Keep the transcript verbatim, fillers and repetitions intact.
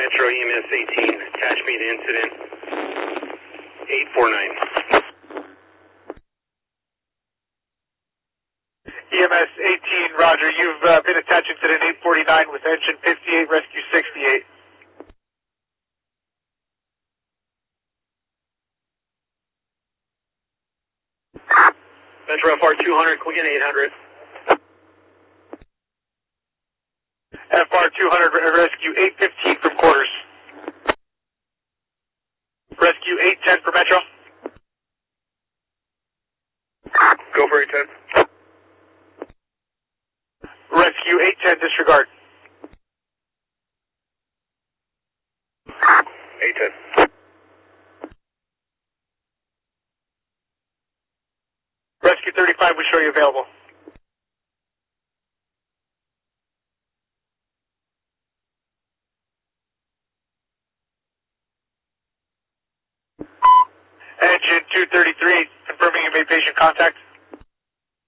Metro E M S eighteen, attach me to incident eight four nine. E M S eighteen, roger. You've uh, been attached to incident eight forty-nine with engine fifty-eight, rescue sixty-eight. Metro F R two hundred, can we get eight hundred? F R two hundred, rescue eight fifteen from quarters. Rescue eight ten for Metro. Go for eight ten. Rescue eight ten, disregard. eight ten. Rescue thirty-five, we show you available. Engine two thirty-three, confirming you made patient contact.